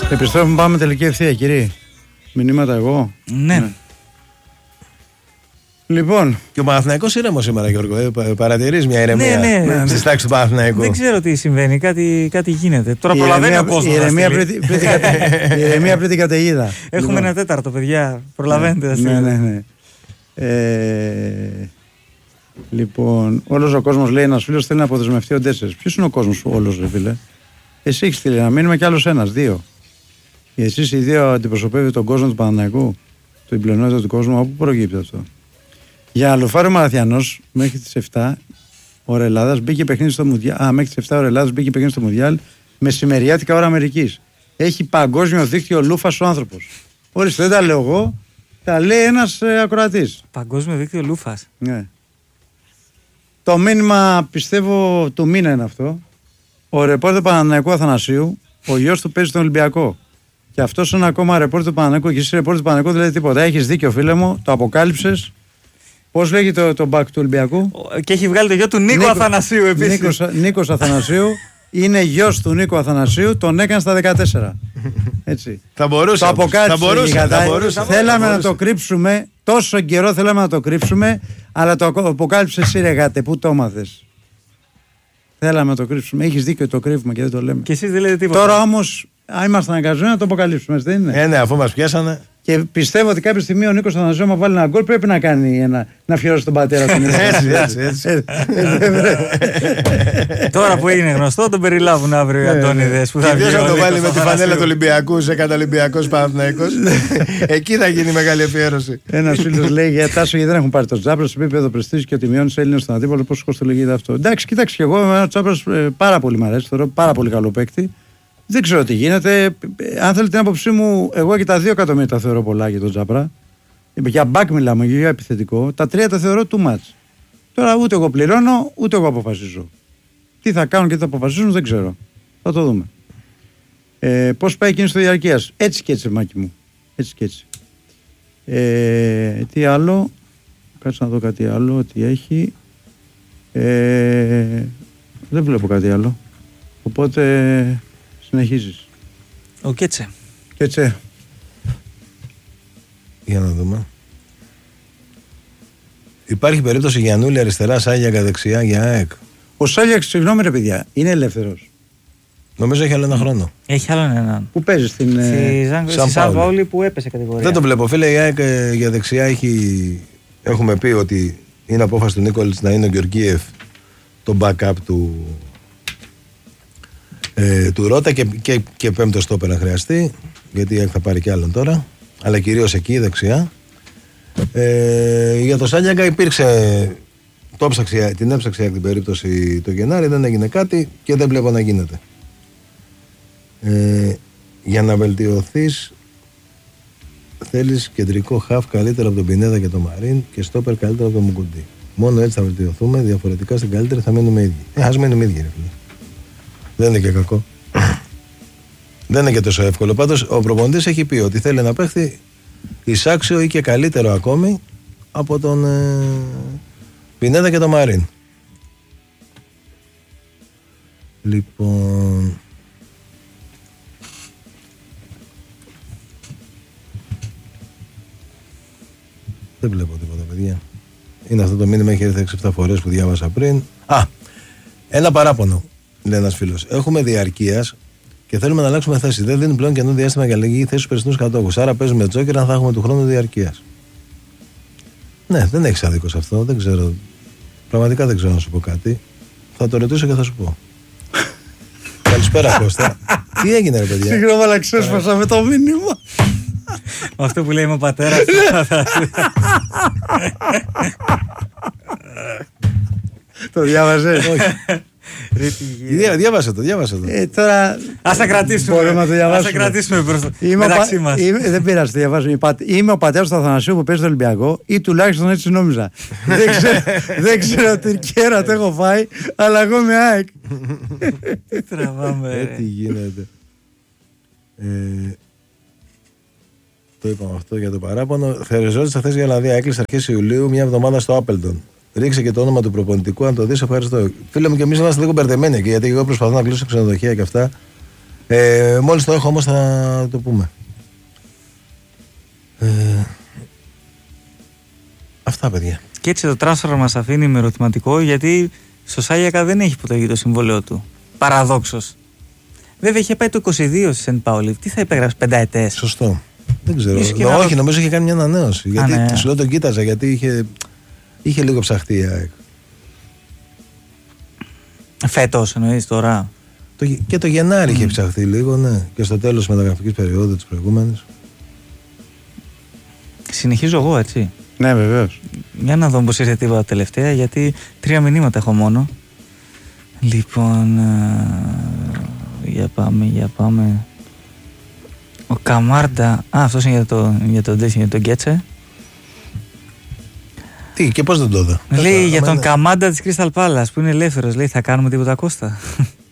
Επιστρέφουμε, πάμε τελική ευθεία, κύριε. Μηνύματα εγώ. Ναι. Λοιπόν. Και ο Παναθηναϊκός ήρεμος σήμερα, Γιώργο. Παρατηρείς μια ηρεμία στη στάξη του Παναθηναϊκού. Δεν ξέρω τι συμβαίνει, κάτι γίνεται. Τώρα προλαβαίνει ο κόσμος. Ηρεμία πριν την καταιγίδα. Έχουμε ένα τέταρτο, παιδιά. Προλαβαίνετε. Ναι. Λοιπόν, όλος ο κόσμος, λέει ένας φίλος, θέλει να αποδεσμευτεί ο Ντέσσερς. Ποιος είναι ο κόσμος όλος, ρε φίλε? Εσύ έχεις στείλει να μείνουμε κι άλλος ένας, δύο. Εσείς οι δύο αντιπροσωπεύετε τον κόσμο του Παναθηναϊκού, την πλειονότητα του κόσμου. Από πού προκύπτει αυτό? Για Αλοφάριο Μαραθιανός, μέχρι τις 7 ώρα Ελλάδας μπήκε παιχνίδι στο Μουντιάλ. Μέχρι τις 7 ώρα Ελλάδας μπήκε παιχνίδι στο Μουντιάλ, μεσημεριάτικα ώρα Αμερικής. Έχει παγκόσμιο δίκτυο λούφας ο άνθρωπος. Ορίστε, δεν τα λέω εγώ, τα λέει ένας ακροατής. Παγκόσμιο δίκτυο λούφας. Ναι. Το μήνυμα, πιστεύω, του μήνα είναι αυτό. Ο ρεπόρτερ Παναθηναϊκού Αθανασίου, ο γιος του παίζει στον Ολυμπιακό. Και αυτός είναι ακόμα ρεπόρτερ του Παναθηναϊκού. Και εσύ ρεπόρτερ του Παναθηναϊκού δεν λέει τίποτα. Έχεις δίκιο, φίλε μου, το αποκάλυψες. Πώς λέγεται το μπακ του Ολυμπιακού? Και έχει βγάλει το γιο του Νίκο Αθανασίου επίσης. Νίκος Αθανασίου. Είναι γιος του Νίκου Αθανασίου, τον έκανε στα 14. Έτσι. Θα μπορούσε. Το αποκάλυψε. Θέλαμε να το κρύψουμε. Τόσο καιρό θέλαμε να το κρύψουμε, αλλά το αποκάλυψε εσύ, ρε γάτε. Πού το έμαθες? Θέλαμε να το κρύψουμε. Έχεις δίκιο, το κρύβουμε και δεν το λέμε. Και εσείς δεν λέτε τίποτα. Τώρα όμως, αν είμαστε αναγκαζόμενοι να το αποκαλύψουμε, δεν είναι? Ναι, αφού μας πιάσανε. Και πιστεύω ότι κάποια στιγμή ο Νίκος Αθανασίου, άμα βάλει ένα γκολ, πρέπει να κάνει να αφιερώσει τον πατέρα του. Έτσι. Τώρα που έγινε γνωστό, τον περιλάβουν αύριο οι Αντώνιδες. Και ποιος θα το βάλει με τη φανέλα του Ολυμπιακού σε κατολυμπιακός Παναθηναϊκός? Εκεί θα γίνει μεγάλη αφιέρωση. Ένας φίλος λέει για Τάσο, γιατί δεν έχουν πάρει το Τσάπρα, σε επίπεδο πρεστίζ και ότι μειώνει Έλληνες στον αντίπαλο. Πόσο κοστολογείται αυτό? Εντάξει, κοιτάξτε, και εγώ ο Τσάπρας πάρα πολύ μ' αρέσει, θεωρώ πάρα πολύ καλό παίκτη. Δεν ξέρω τι γίνεται. Αν θέλετε την άποψή μου, εγώ και τα 2 εκατομμύρια τα θεωρώ πολλά για τον Τσάπρα. Για μπακ μιλάμε, για επιθετικό. Τα 3 τα θεωρώ too much. Τώρα ούτε εγώ πληρώνω, ούτε εγώ αποφασίζω. Τι θα κάνουν και τι θα αποφασίζουν δεν ξέρω. Θα το δούμε. Πώς πάει εκείνη στο διαρκείας? Έτσι και έτσι, Μάκη μου. Έτσι και έτσι. Τι άλλο? Κάτσε να δω κάτι άλλο. Τι έχει? Δεν βλέπω κάτι άλλο. Οπότε συνεχίζεις. Ο Κέτσε. Κέτσε. Για να δούμε. Υπάρχει περίπτωση Γιαννούλη αριστερά, Σάγιακα δεξιά για ΑΕΚ? Ο Σάγιακ, συγγνώμη ρε παιδιά, είναι ελεύθερος. Νομίζω έχει άλλο ένα χρόνο. Έχει άλλο έναν. Πού παίζει στην Σαν Πάολη που έπεσε κατηγορία. Δεν το βλέπω, φίλε. Η ΑΕΚ για δεξιά έχουμε πει ότι είναι απόφαση του Νίκολιτς να είναι ο Γεωργίεφ το backup του Ρώτα και πέμπτο στόπερ να χρειαστεί, γιατί η ΑΕΚ θα πάρει κι άλλον τώρα, αλλά κυρίως εκεί δεξιά. Για το Σάλιακα υπήρξε, την έψαξε την περίπτωση το Γενάρη, δεν έγινε κάτι και δεν βλέπω να γίνεται. Για να βελτιωθείς θέλεις κεντρικό χαφ καλύτερο από τον Πινέδα και τον Μαρίν και στόπερ καλύτερο από τον Μουκουντή. Μόνο έτσι θα βελτιωθούμε, διαφορετικά στην καλύτερη θα μείνουμε ίδιοι. Ας μείνουμε ίδιοι, ρε φίλε. Δεν είναι και κακό. Δεν είναι και τόσο εύκολο. Πάντως ο προπονητής έχει πει ότι θέλει να παίχει εισάξιο ή και καλύτερο ακόμη από τον Πινέδα και τον Μαρίν. Λοιπόν, δεν βλέπω τίποτα, παιδιά. Είναι αυτό το μήνυμα, έχει έρθει 6-7 φορές που διάβασα πριν. Ένα παράπονο, λέει ένας φίλος. Έχουμε διαρκείας και θέλουμε να αλλάξουμε θέση. Δεν δίνουν πλέον καινούργιο διάστημα για αλλαγή θέση στους περσινούς κατόχους. Άρα παίζουμε τζόκερ αν θα έχουμε του χρόνου διαρκείας. Ναι, δεν έχεις άδικο σε αυτό. Δεν ξέρω. Πραγματικά δεν ξέρω να σου πω κάτι. Θα το ρωτήσω και θα σου πω. Καλησπέρα, Κώστα. Τι έγινε, ρε παιδιά? Συγγνώμη, αλλά ξέσπασα με το μήνυμα. Αυτό που λέει είμαι ο πατέρας. Το διάβαζες? Διάβασε το. Τώρα ας τα κρατήσουμε. Μπορούμε να το διαβάσουμε. Ας τα κρατήσουμε μεταξύ μας. Δεν πειράζει, το διαβάζω. Είμαι ο πατέρας του Αθανασίου που παίζει στο Ολυμπιακό, ή τουλάχιστον έτσι νόμιζα. Δεν ξέρω τι κέρα το έχω φάει, αλλά εγώ είμαι ΑΕΚ. Τι τραβάμε. Τι γίνεται. Το είπαμε αυτό για το παράπονο. Θεριζόντουσαν χθες για Ολλανδία. Έκλεισε αρχές Ιουλίου μια εβδομάδα στο Άπελτον. Ρίξε και το όνομα του προπονητικού, αν το δεις, ευχαριστώ. Φίλε μου, και εμείς είμαστε λίγο μπερδεμένοι εκεί, γιατί εγώ προσπαθώ να κλείσω ξενοδοχεία και αυτά. Μόλις το έχω όμως θα το πούμε. Αυτά, παιδιά. Και έτσι το transfer μας αφήνει με ερωτηματικό, γιατί στο Σάγιακα δεν έχει υποταγεί το συμβόλαιο του. Παραδόξως. Βέβαια είχε πάει το 22 στη Σεντ Πάουλη. Τι θα υπέγραψε, 5 ετές. Σωστό. Δεν ξέρω. Όχι, νομίζω είχε κάνει μια ανανέωση. Γιατί ναι. σου λέω τον κοίταζα, γιατί είχε λίγο ψαχτεί η ΑΕΚ. Φέτος εννοείς τώρα. Και το Γενάρη είχε ψαχτεί λίγο, ναι. Και στο τέλος της μεταγραφικής περίοδου της προηγούμενης. Συνεχίζω εγώ, έτσι. Ναι, βεβαίως. Για να δω πως ήρθε τίποτα τελευταία, γιατί 3 μηνύματα έχω μόνο. Λοιπόν, για πάμε. Ο Καμάρντα, αυτός είναι για τον Γκέτσε. Τι, και πώς δεν το είδα. Λέει για τον Καμάντα της Crystal Palace που είναι ελεύθερος. Λέει, θα κάνουμε τίποτα, Κώστα?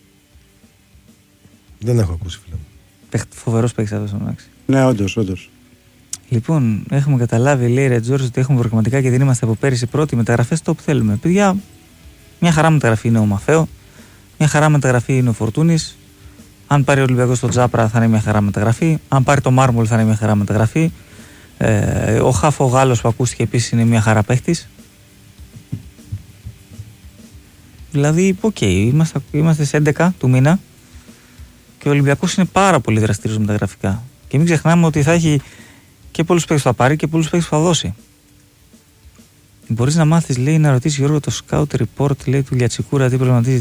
Δεν έχω ακούσει, φίλε μου. Φοβερός παίκτης αυτός, εντάξει. Ναι, όντως. Λοιπόν, έχουμε καταλάβει, λέει Ρε Τζόρζ, ότι έχουμε προγραμματικά και δεν είμαστε από πέρυσι πρώτοι μεταγραφές το που θέλουμε. Παιδιά, μια χαρά μεταγραφή είναι ο Μαφέο, μια χαρά μεταγραφή είναι ο Φορτούνης. Αν πάρει ο Ολυμπιακός τον Τζάπρα θα είναι μια χαρά μεταγραφή. Αν πάρει το Μάρμολ θα είναι μια χαρά μεταγραφή. Ο Χάφο Γάλλος που ακούστηκε επίσης είναι μια χαρά παίχτης. Δηλαδή, είμαστε σε 11 του μήνα και ο Ολυμπιακός είναι πάρα πολύ δραστήριος μεταγραφικά. Και μην ξεχνάμε ότι θα έχει και πολλούς παίκτες που θα πάρει και πολλούς παίκτες που θα δώσει. Μπορείς να μάθεις, λέει, να ρωτήσεις Γιώργο το scout report, λέει, του Λιατσικούρα τι προγραμματίζει.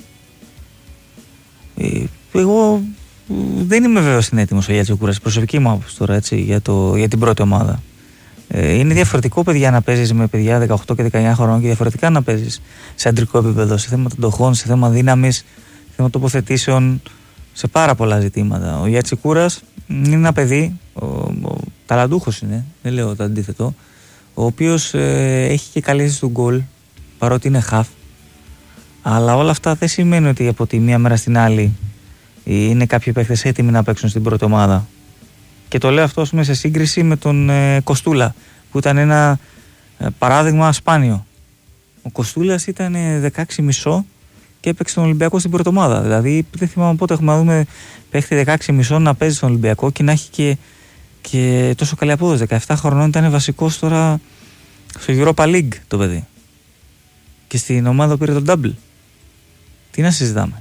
Εγώ δεν είμαι βέβαιος είναι έτοιμος ο Λιατσικούρας, προσωπική μου άποψη τώρα, έτσι, για την πρώτη ομάδα. Είναι διαφορετικό, παιδιά, να παίζεις με παιδιά 18 και 19 χρόνων και διαφορετικά να παίζεις σε αντρικό επίπεδο, σε θέμα αντοχών, σε θέμα δύναμης, σε θέμα τοποθετήσεων, σε πάρα πολλά ζητήματα. Ο Λιατσικούρας είναι ένα παιδί, ταλαντούχος είναι, δεν λέω το αντίθετο, ο οποίος έχει και καλή αίσθηση του γκολ, παρότι είναι half, αλλά όλα αυτά δεν σημαίνει ότι από τη μία μέρα στην άλλη είναι κάποιοι παίκτες έτοιμοι να παίξουν στην πρώτη ομάδα. Και το λέω αυτό, ας πούμε, σε σύγκριση με τον Κοστούλα, που ήταν ένα παράδειγμα σπάνιο. Ο Κοστούλας ήταν 16,5 και έπαιξε τον Ολυμπιακό στην πρώτη ομάδα. Δηλαδή δεν θυμάμαι πότε έχουμε να δούμε παίχτη 16,5 να παίζει στον Ολυμπιακό και να έχει και τόσο καλή απόδοση. 17 χρονών ήταν βασικός τώρα στο Europa League το παιδί. Και στην ομάδα πήρε τον double. Τι να συζητάμε.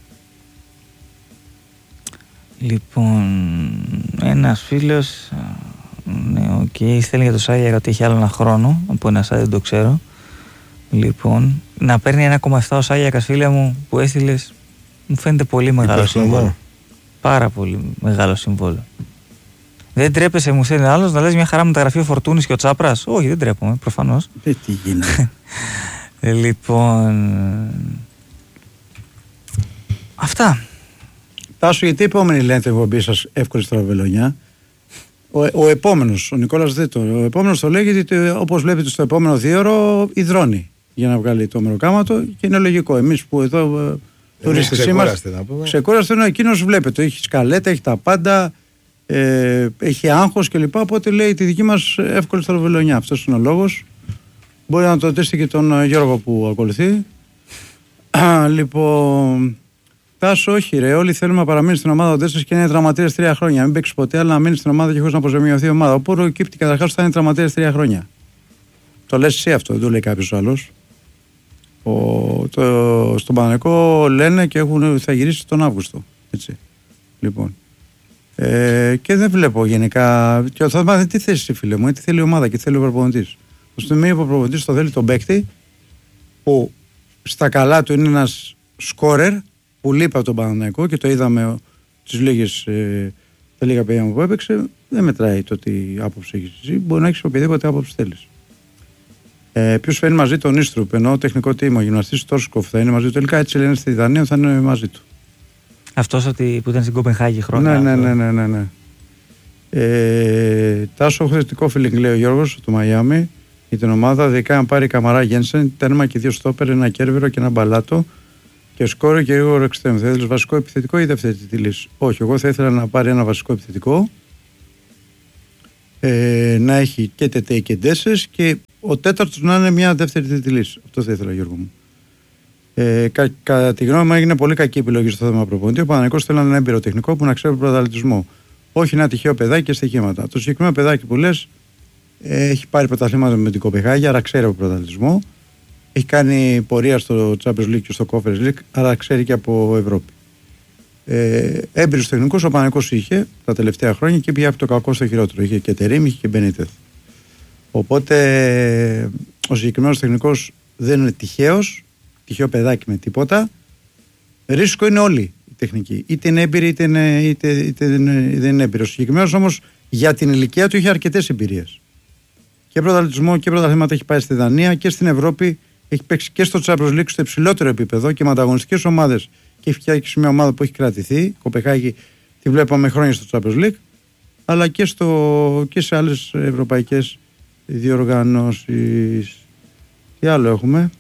Λοιπόν, ένας φίλος, ναι, στέλνει για το Σάγια ότι έχει άλλο ένα χρόνο από ένα Σάγια, δεν το ξέρω. Λοιπόν, να παίρνει 1,7 ο Σάγιακας, φίλε μου, που έστειλες, μου φαίνεται πολύ μεγάλο συμβόλαιο. Πάρα πολύ μεγάλο συμβόλαιο. Δεν τρέπεσαι, μου στέλνει άλλος, να λες μια χαρά μεταγραφή ο Φορτούνης και ο Τσάπρας? Όχι, δεν τρέπομαι, προφανώς. Τι γίνεται. Λοιπόν, αυτά. Τάσο, γιατί οι επόμενοι λένε την εκπομπή σας εύκολη στραβελονιά? Ο επόμενος, ο Νικόλας Δέτο, ο επόμενος το λέει γιατί όπως βλέπετε στο επόμενο 2ωρο υδρώνει για να βγάλει το μεροκάματο και είναι λογικό. Εμείς που εδώ τουρίστες είμαστε, ξεκούραστε, ενώ εκείνος βλέπετε, έχει σκαλέτα, έχει τα πάντα, έχει άγχος κλπ. Οπότε λέει τη δική μας εύκολη στραβελονιά. Αυτός είναι ο λόγος. Μπορεί να το ρωτήσετε και τον Γιώργο που ακολουθεί. Λοιπόν, Τάσο, όχι ρε. Όλοι θέλουμε να παραμείνει στην ομάδα ο Ντέσσερ και να είναι τραυματίας 3 χρόνια. Μην παίξει ποτέ, αλλά να μείνει στην ομάδα και χωρίς να αποζημιωθεί η ομάδα. Οπότε προκύπτει καταρχάς ότι θα είναι τραυματίας 3 χρόνια. Το λες εσύ αυτό, δεν το λέει κάποιος άλλος. Στον Παναθηναϊκό λένε και θα γυρίσει τον Αύγουστο. Έτσι. Λοιπόν. Και δεν βλέπω γενικά. Και θα μάθει τι θέση, φίλε μου, τι θέλει η ομάδα και τι θέλει ο προπονητής. Στο σημείο που ο προπονητής το θέλει τον παίκτη, που στα καλά του είναι ένας σκόρερ που λείπει από τον Παναθηναϊκό και το είδαμε τα λίγα παιδιά μου που έπαιξε. Δεν μετράει το τι άποψη έχεις εσύ. Μπορεί να έχεις οποιαδήποτε άποψη θέλεις. Ποιος φέρνει μαζί τον Ίστρουπ, ενώ τεχνικό team, ο γυμναστής Τόρσκοφ θα είναι μαζί του. Τελικά έτσι λένε στη Δανία, θα είναι μαζί του. Αυτός που ήταν στην Κοπενχάγη χρόνια. Ναι. Τάσο, έχω θετικό feeling, λέει ο Γιώργος, του Μαϊάμι, για την ομάδα. Ειδικά αν πάρει Καμαρά Γένσεν, τέρμα και 2 στόπερ, ένα Κέρβερο και ένα Μπαλάτο. Και σκόρε και γρήγορο εξτρέμ. Θα ήθελες βασικό επιθετικό ή δεύτερη τη λύση? Όχι, εγώ θα ήθελα να πάρει ένα βασικό επιθετικό. Να έχει και Τετέ και Ντέσσες και ο τέταρτος να είναι μια δεύτερη τη λύση. Αυτό θα ήθελα, Γιώργο μου. Κατά τη γνώμη μου, έγινε πολύ κακή επιλογή στο θέμα προπονητή. Ο Παναθηναϊκός θέλει έναν έμπειρο τεχνικό που να ξέρει τον πρωταθλητισμό. Όχι ένα τυχαίο παιδάκι και στοιχήματα. Το συγκεκριμένο παιδάκι που λες έχει πάρει πρωταθλήματα με την Κοπεχάγη, άρα ξέρει από πρωταθλητισμό. Έχει κάνει πορεία στο Champions League και στο Conference League, άρα ξέρει και από Ευρώπη. Έμπειρους τεχνικούς ο Παναθηναϊκός είχε τα τελευταία χρόνια και πήγε από το κακό στο χειρότερο. Είχε και Τερίμ, είχε και Μπενίτεθ. Οπότε ο συγκεκριμένος τεχνικός δεν είναι τυχαίο παιδάκι με τίποτα. Ρίσκο είναι όλοι οι τεχνικοί. Είτε είναι έμπειροι είτε δεν είναι έμπειροι. Ο συγκεκριμένος όμως για την ηλικία του είχε αρκετές εμπειρίες. Και πρωταθλητισμό και πρωταθλήματα έχει πάει στη Δανία και στην Ευρώπη. Έχει παίξει και στο Champions League στο υψηλότερο επίπεδο και με ανταγωνιστικές ομάδες. Και έχει φτιάξει μια ομάδα που έχει κρατηθεί. Κοπεχάγη τη βλέπαμε χρόνια στο Champions League, αλλά και σε άλλες ευρωπαϊκές διοργανώσεις. Τι άλλο έχουμε?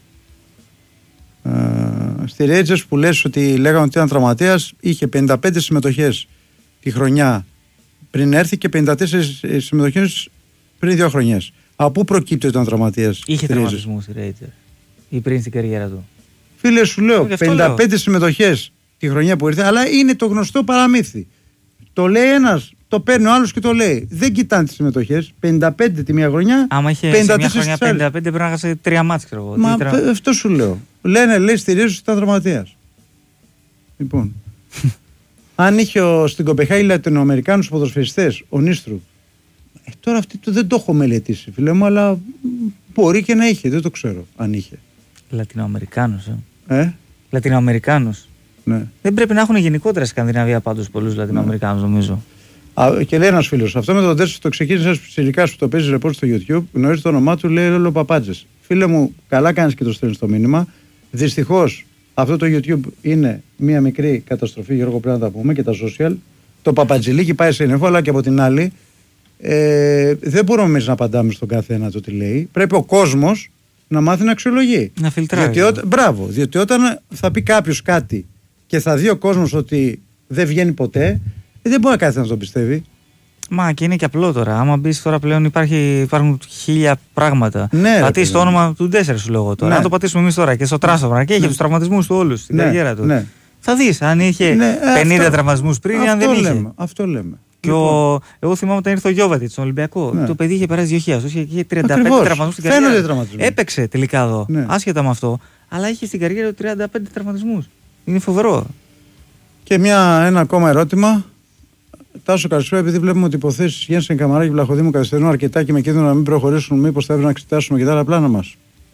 Στη Rangers που λες ότι λέγαμε ότι ήταν τραυματίας, είχε 55 συμμετοχές τη χρονιά πριν έρθει και 54 συμμετοχές πριν 2 χρονιές. Από πού προκύπτει ότι ήταν τραυματίας? Είχε τραυματισμούς στη Rangers ή πριν στην καριέρα του? Φίλε, σου λέω 55 συμμετοχές τη χρονιά που ήρθε, αλλά είναι το γνωστό παραμύθι. Το λέει ένας, το παίρνει ο άλλος και το λέει. Δεν κοιτάνε τις συμμετοχές. 55 τη μία χρονιά. Άμα είχε 54 σε μια χρονιά 55 πρέπει να χάσει 3 μάτς, ξέρω εγώ. Μα αυτό σου λέω. Λέει στη Ρίζος ότι ήταν τραυματίας. Λοιπόν. Αν είχε στην Κοπεχάγη Λατινοαμερικάνους ποδοσφαιριστές, ο Νίστρου. Τώρα αυτή δεν το έχω μελετήσει, φίλε μου, αλλά μπορεί και να είχε. Δεν το ξέρω αν είχε. Λατινοαμερικάνους. Λατινοαμερικάνους. Ναι. Δεν πρέπει να έχουν γενικότερα στη Σκανδιναβία πάντως πολλούς Λατινοαμερικάνους, νομίζω. Και λέει ένας φίλος, αυτό με τον Τέσσερ το ξεκίνησε ένας πιτσιρικάς που το παίζει ρεπόρτ στο YouTube, γνωρίζει το όνομά του, λέει Λόλο Παπάτζες. Φίλε μου, καλά κάνεις και το στέλνεις το μήνυμα. Δυστυχώς αυτό το YouTube είναι μια μικρή καταστροφή, Γιώργο, πρέπει να τα πούμε, και τα social. Το παπατζηλίκι πάει σε νεφό, αλλά και από την άλλη δεν μπορούμε εμείς να απαντάμε στον καθένα το τι λέει. Πρέπει ο κόσμος να μάθει να αξιολογεί. Να φιλτράρει. Μπράβο, διότι όταν θα πει κάποιος κάτι και θα δει ο κόσμος ότι δεν βγαίνει ποτέ, δεν μπορεί να τον πιστεύει. Μα και είναι και απλό τώρα. Άμα μπεις τώρα πλέον υπάρχουν 1000 πράγματα. Ναι, πατήσεις το όνομα του Ντέσσερ, σου λέω τώρα. Ναι. Αν το πατήσουμε εμείς τώρα και στο Τράσοβρα και έχει τους τραυματισμούς του όλους στην καριέρα του. Ναι. Θα δεις αν είχε 50 τραυματισμούς πριν ή αν δεν είχε. Αυτό λέμε. Και εγώ θυμάμαι όταν ήρθε ο Γιώβατη στον Ολυμπιακό. Ναι. Το παιδί είχε περάσει 2.000. Είχε 35 τραυματισμούς στην καριέρα. Έπαιξε τελικά εδώ. Ναι. Άσχετα με αυτό. Αλλά είχε στην καριέρα του 35 τραυματισμούς. Είναι φοβερό. Και ένα ακόμα ερώτημα. Τάσο, καλησπέρα. Επειδή βλέπουμε ότι οι υποθέσεις Γένσεν, Καμαρά και Βλαχοδήμου καθυστερούν αρκετά και με κίνδυνο να μην προχωρήσουν, μήπως θα έπρεπε να εξετάσουμε και τα άλλα πλάνα μας?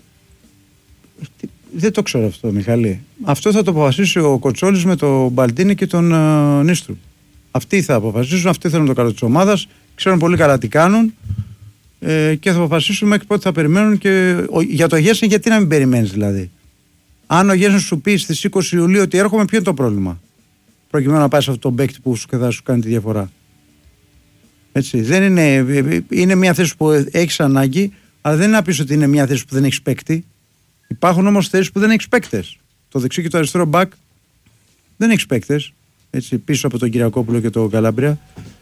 Δεν το ξέρω αυτό, Μιχαλή. Αυτό θα το αποφασίσει ο Κοτσόλης με τον Μπαλτίνη και τον Νίστρου. Αυτοί θα αποφασίσουν, αυτοί θέλουν το καλό της ομάδας, ξέρουν πολύ καλά τι κάνουν και θα αποφασίσουν μέχρι πότε θα περιμένουν. Και για το Γένσεν, γιατί να μην περιμένεις δηλαδή? Αν ο Γένσεν σου πει στις 20 Ιουλίου ότι έρχομαι, ποιο είναι το πρόβλημα? Προκειμένου να πάει σε αυτόν τον παίκτη που θα σου κάνει τη διαφορά. Έτσι, δεν είναι μια θέση που έχεις ανάγκη, αλλά δεν είναι να πεις ότι είναι μια θέση που δεν έχεις παίκτη. Υπάρχουν όμως θέσεις που δεν έχεις παίκτες. Το δεξί και το αριστερό μπακ δεν έχεις παίκτες. Έτσι, πίσω από τον Κυριακόπουλο και τον Καλάμπρια.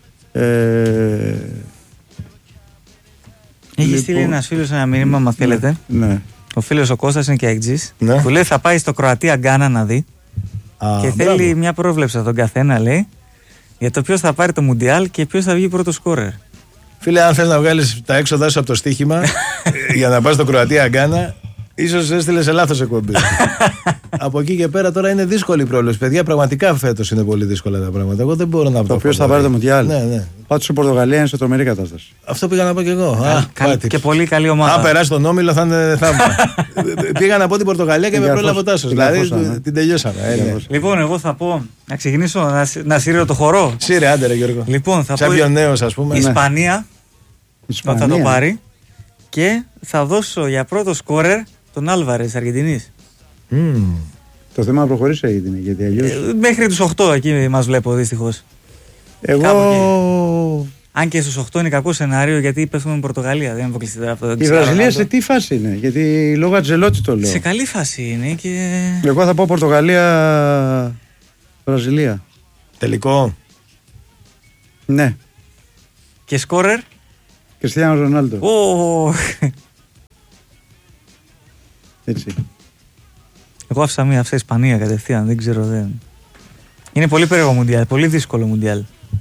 Έχει στείλει ένας φίλος ένα μήνυμα, αν θέλετε. Ναι. Ο φίλος ο Κώστας είναι και εκτζής. Ναι. Που λέει θα πάει στο Κροατία Γκάνα να δει. Και θέλει μια πρόβλεψη από τον καθένα, λέει, για το ποιος θα πάρει το Μουντιάλ και ποιος θα βγει πρώτο σκόρερ. Φίλε, αν θες να βγάλεις τα έξοδά σου από το στοίχημα για να πας στο Κροατία Γκάνα, ίσως έστειλες σε λάθος εκπομπή. Από εκεί και πέρα τώρα είναι δύσκολη η πρόβλεψη. Παιδιά, πραγματικά φέτος είναι πολύ δύσκολα τα πράγματα. Εγώ δεν μπορώ να πω. Το ποιος θα πάρει το Μουντιάλ. Ναι. Πάντως η Πορτογαλία είναι σε τρομερή κατάσταση. Αυτό πήγα να πω και εγώ. Και πολύ καλή ομάδα. Αν περάσει τον Όμιλο θα είναι θαύμα. Πήγα να πω την Πορτογαλία και με πρόλαβε ο Τάσος. Δηλαδή την τελειώσαμε. Λοιπόν, εγώ θα πω να ξεκινήσω να σύρω το χορό. Σύρε, άντε ρε Γιώργο. Λοιπόν, θα πω πιο νέος, ας πούμε. Ισπανία θα το πάρει και θα δώσω για πρώτο σκόρερ τον Άλβαρες Αργεντινής. Το θέμα να προχωρήσει έγινε, γιατί αλλιώς... μέχρι τους 8 εκεί μας βλέπω δυστυχώς. Εγώ... Αν και στους 8 είναι κακό σενάριο, γιατί πέφτουμε με Πορτογαλία. Δεν αποκλειστεί τώρα αυτό. Η Βραζιλία σε τι φάση είναι? Γιατί λόγω Ατζελότη το λέω. Σε καλή φάση είναι και... Εγώ θα πω Πορτογαλία-Βραζιλία. Τελικό. Ναι. Και σκόρερ? Κριστιάνο Ρονάλντο. Oh. Έτσι. Εγώ άφησα Ισπανία κατευθείαν, δεν ξέρω. Είναι πολύ περίεργο Μουντιάλ, πολύ δύσκολο Μουντιάλ.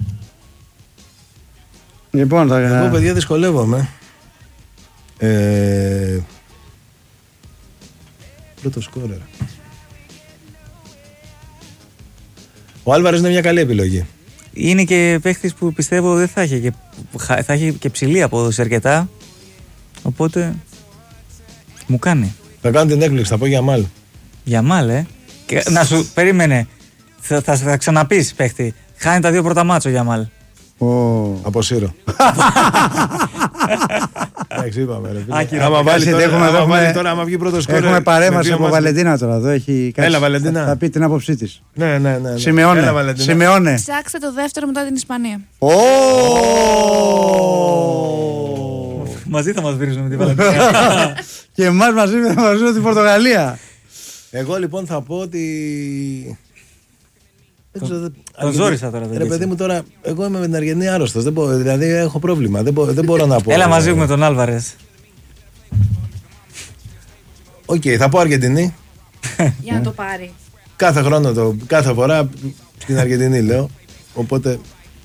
Λοιπόν, εγώ παιδιά δυσκολεύομαι. Πρώτο σκόρερ. Ο Άλβαρες είναι μια καλή επιλογή. Είναι και παίχτης που πιστεύω δεν θα έχει και ψηλή απόδοση αρκετά. Οπότε μου κάνει. Θα κάνω την έκπληξη, θα πω Γιαμάλ. Γιαμάλ, Και να σου περίμενε. Θα ξαναπείς παίχτη. Χάνει τα 2 πρώτα μάτσο Γιαμάλ. Αποσύρω. Εντάξει, είπαμε ρε. Άμα βγει πρώτο σκόρερ. Έχουμε παρέμβαση από Βαλεντίνα τώρα. Εδώ έχει κάτι. Έλα, Βαλεντίνα. Θα πει την άποψή της. Ναι. Σημειώνε. Ψάξτε το δεύτερο μετά την Ισπανία. Μαζί θα μας βρίζουν με τη Βαλεντίνα. Και εμάς μαζί θα μας βρίζουν την Πορτογαλία. Εγώ λοιπόν θα πω ότι... Τον ζόρισα τώρα. Ρε παιδί μου τώρα, εγώ είμαι με την Αργεντινή άρρωστος. Δηλαδή έχω πρόβλημα. Δεν μπορώ να πω. Έλα μαζί μου με τον Άλβαρες. Οκ, θα πω Αργεντινή. Για να το πάρει. Κάθε χρόνο, κάθε φορά στην Αργεντινή λέω. Οπότε.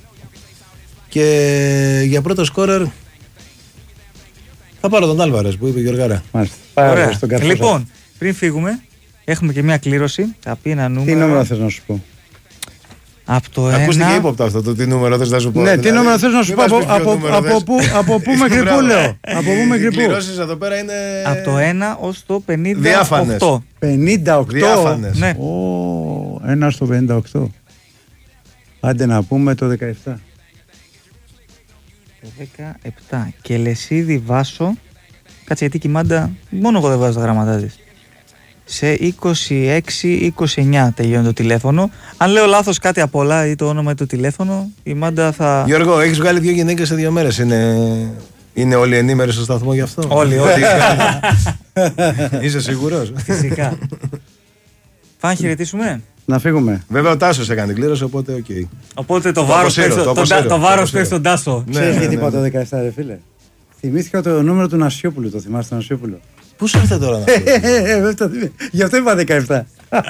Και για πρώτο σκόρερ θα πάρω τον Άλβαρες που είπε η Γιωργάρα. Ωραία. Λοιπόν, πριν φύγουμε, έχουμε και μια κλήρωση. Θα πει ένα νούμερο. Τι νούμερο θες να σου πω? Από το ακούστηκε ύποπτα αυτό το τι νούμερο θες να σου πω. Ναι, τι νούμερο θες να σου πω. Από πού μέχρι πού λέω. Από πού μέχρι πού. Οι κληρώσεις εδώ πέρα είναι. Από το 1 ως το 58. Διάφανες. 58. Διάφανες. Ναι. 1 στο 58. Άντε να πούμε το 17. Το 17. Και Λεσίδη Βάσο. Κάτσε γιατί κοιμάντα. Μόνο εγώ δεν βάζω τα γραμματά της. Σε 26-29 τελειώνει το τηλέφωνο. Αν λέω λάθος κάτι απ' όλα ή το όνομα ή το τηλέφωνο, η Μάντα θα. Γιώργο, έχεις βγάλει 2 γυναίκες σε 2 μέρες. Είναι όλοι ενήμεροι στο σταθμό γι' αυτό? Όλοι. Είσαι σίγουρος? Φυσικά. Πάμε να χαιρετήσουμε. Να φύγουμε. Βέβαια ο Τάσος έκανε κλήρωση, οπότε οκ. Οπότε το βάρος παίρνει στον Τάσο. Ξέρεις γιατί είπα το 17 ρε φίλε? Θυμήθηκα το νούμερο του Νασιόπουλου. Το θυμάστε τον Νασιόπουλο? Πού σου ήρθε τώρα να πει? Γι' αυτό είπα 17.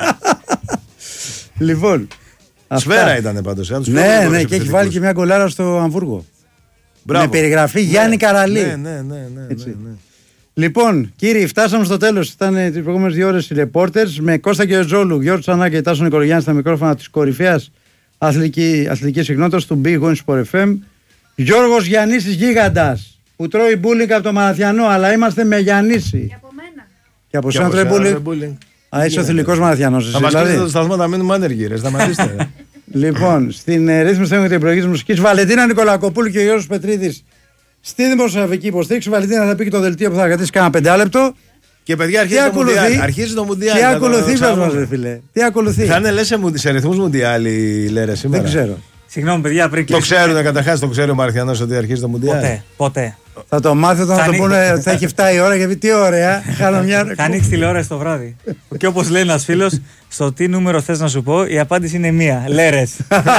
Λοιπόν. Σφαίρα ήταν πάντως. Ναι, και έχει βάλει και μια γκολάρα στο Αμβούργο. Με περιγραφή Γιάννη Καραλή. Ναι. Λοιπόν, κύριοι, φτάσαμε στο τέλος. Ήταν τις προηγούμενες 2 ώρες οι reporters με Κώστα και Ζόλου, Γιώργο Τσανά και Τάσο Νικολογιάννη στα μικρόφωνα της κορυφαίας αθλητικής συχνότητας του Big Win Sport FM. Γιώργος Γιαννίσης Γίγαντας, που τρώει μπούλινγκ από το Μαραθιανό, αλλά είμαστε με Γιαννίση. Και από μένα. Και από σένα τρώει μπούλινγκ. Α, είσαι ο θηλυκός Μαραθιανός. Θα μας πείτε το σταθμό να μείνουμε άνεργοι, ρε. Σταματήστε. Λοιπόν, στην ρύθμιση του επιλογής μουσικής, Βαλεντίνα Νικολακοπούλου και ο Γιώργος Πετρίδης. Στη δημοσιογραφική υποστήριξη, Βαλεντίνα θα πει και το δελτίο που θα κρατήσει κάνα 5 λεπτό. Και παιδιά, αρχίζει το Μουντιάλ. Τι ακολουθεί, μας, φίλε? Τι ακολουθεί? Θα είναι λες σε ρυθμούς Μουντιάλ οι Λέρες σήμερα? Δεν ξέρω. Συγγνώμη, παιδιά, πριν κλείσουμε. Το ξέρουν καταρχάς, το ξέρει ο Μαραθιανός ότι αρχίζει το Μουντιάλ. Ποτέ. Θα το μάθει όταν θα το πούνε, θα έχει 7 η ώρα, γιατί τι ωραία. Θα ανοίξει τηλεόραση το βράδυ. Και όπως λέει ένας φίλος, στο τι νούμερο θες να σου πω, η απάντηση είναι 1. Λέρες.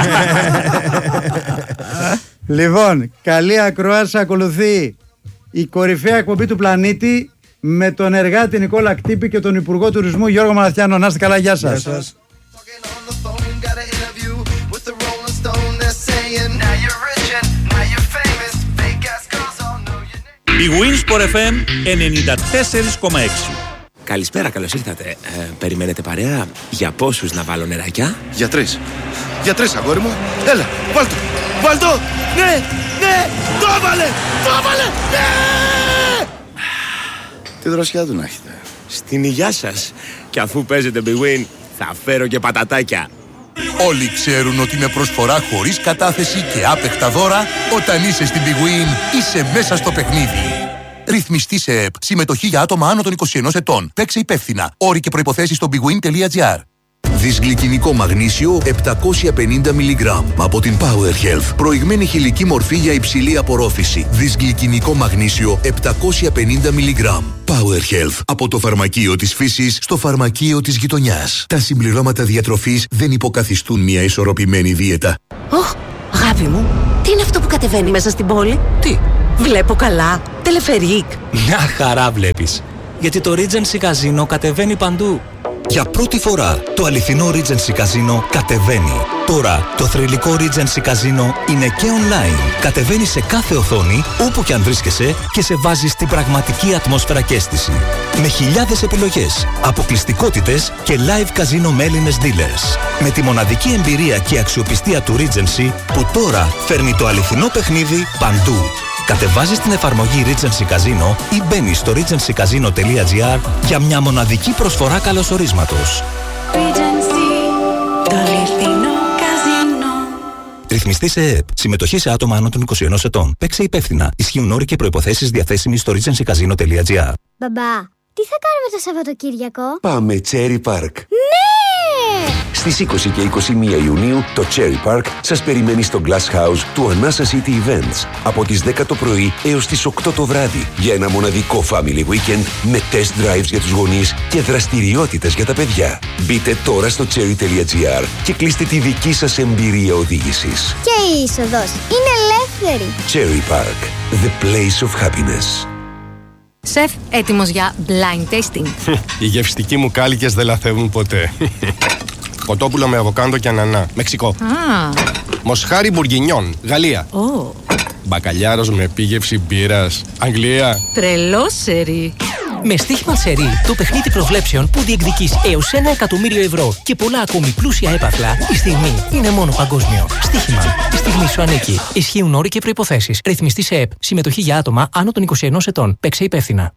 Λοιπόν, καλή ακρόαση. Ακολουθεί η κορυφαία εκπομπή του πλανήτη με τον εργάτη Νικόλα Κτύπη και τον Υπουργό Τουρισμού Γιώργο Μαραθιάνο. Να είστε καλά, γεια σας. Η Winsport FM 94,6. Καλησπέρα, καλώς ήρθατε. Περιμένετε παρέα? Για πόσους να βάλω νεράκια? Για 3. Για 3, αγόρι μου. Έλα, βάλτο. Βάλτο. Ναι. Το έβαλε. Ναι. Τι δροσιά του να έχετε. Στην υγειά σας. Και αφού παίζετε Big Win, θα φέρω και πατατάκια. Όλοι ξέρουν ότι με προσφορά χωρίς κατάθεση και άπεχτα δώρα, όταν είσαι στην Big Win, είσαι μέσα στο παιχνίδι. Ρυθμιστή σε ΕΠ. Συμμετοχή για άτομα άνω των 21 ετών. Παίξε υπεύθυνα. Όροι και προϋποθέσεις στο bigwin.gr. Δυσγλυκινικό μαγνήσιο 750 mg από την Power Health. Προηγμένη χηλική μορφή για υψηλή απορρόφηση. Δυσγλυκινικό μαγνήσιο 750 mg. Power Health. Από το φαρμακείο της φύσης στο φαρμακείο της γειτονιάς. Τα συμπληρώματα διατροφής δεν υποκαθιστούν μια ισορροπημένη δίαιτα. Αγάπη μου, τι είναι αυτό που κατεβαίνει μέσα στην πόλη? Τι? Βλέπω καλά. Τελεφερίκ. Μια χαρά βλέπεις. Γιατί το Regency Casino κατεβαίνει παντού. Για πρώτη φορά το αληθινό Regency Casino κατεβαίνει. Τώρα το θρυλικό Regency Casino είναι και online. Κατεβαίνει σε κάθε οθόνη, όπου και αν βρίσκεσαι, και σε βάζει στην πραγματική ατμόσφαιρα και αίσθηση. Με χιλιάδες επιλογές, αποκλειστικότητες και live casino με Έλληνες dealers. Με τη μοναδική εμπειρία και αξιοπιστία του Regency, που τώρα φέρνει το αληθινό παιχνίδι παντού. Κατεβάζεις την εφαρμογή Regency Casino ή μπαίνεις στο regencycasino.gr για μια μοναδική προσφορά καλωσορίσματος. Το αληθινό καζίνο. Ρυθμιστή σε ΕΕΠ. Συμμετοχή σε άτομα άνω των 21 ετών. Παίξε υπεύθυνα. Ισχύουν όροι και προϋποθέσεις διαθέσιμοι στο regencycasino.gr. Μπαμπά, τι θα κάνουμε το Σαββατοκύριακο? Πάμε Cherry Park. Ναι! Στις 20 και 21 Ιουνίου το Cherry Park σας περιμένει στο Glass House του Anasa City Events από τις 10 το πρωί έως τις 8 το βράδυ για ένα μοναδικό family weekend με test drives για τους γονείς και δραστηριότητες για τα παιδιά. Μπείτε τώρα στο cherry.gr και κλείστε τη δική σας εμπειρία οδήγησης. Και η είσοδος είναι ελεύθερη. Cherry Park, the place of happiness. Σεφ, έτοιμος για blind tasting. Οι γευστικοί μου κάλικες δεν λαθεύουν ποτέ. Κοτόπουλο με αβοκάντο και ανανά, Μεξικό. Μοσχάρι μπουργκινιόν, Γαλλία. Μπακαλιάρος με επίγευση μπύρας, Αγγλία. Τρελό σερί. Με στοίχημα σερί, το παιχνίδι προβλέψεων που διεκδικείς έως 1 εκατομμύριο ευρώ και πολλά ακόμη πλούσια έπαθλα, η στιγμή είναι μόνο παγκόσμιο. Στοίχημα. Η στιγμή σου ανήκει. Ισχύουν όροι και προϋποθέσεις. Ρυθμιστή σε ΕΕΠ. Συμμετοχή για άτομα άνω των 21 ετών. Παίξε υπεύθυνα.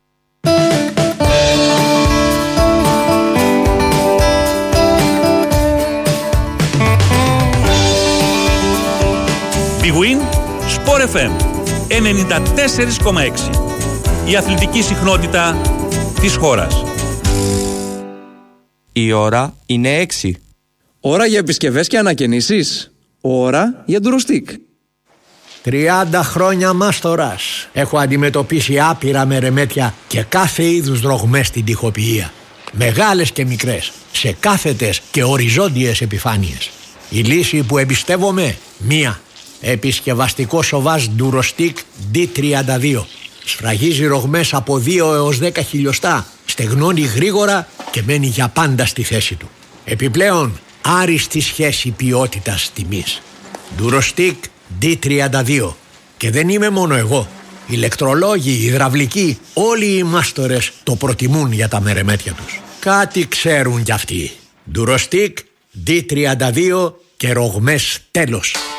Big Win, Sport FM 94,6. Η αθλητική συχνότητα της χώρας. Η ώρα είναι 6. Ώρα για επισκευές και ανακαινήσεις. Ώρα για ντουροστικ. 30 χρόνια μάστορας. Έχω αντιμετωπίσει άπειρα μερεμέτια και κάθε είδους δρογμές στην τοιχοποιία. Μεγάλες και μικρές, σε κάθετες και οριζόντιες επιφάνειες. Η λύση που εμπιστεύομαι, μία. Επισκευαστικό σοβάζ Durostic D32. Σφραγίζει ρογμές από 2 έως 10 χιλιοστά, στεγνώνει γρήγορα και μένει για πάντα στη θέση του. Επιπλέον, άριστη σχέση ποιότητας-τιμής. Durostic D32. Και δεν είμαι μόνο εγώ. Ηλεκτρολόγοι, υδραυλικοί, όλοι οι μάστορες το προτιμούν για τα μερεμέτια τους. Κάτι ξέρουν κι αυτοί. Durostic D32 και ρογμές τέλος.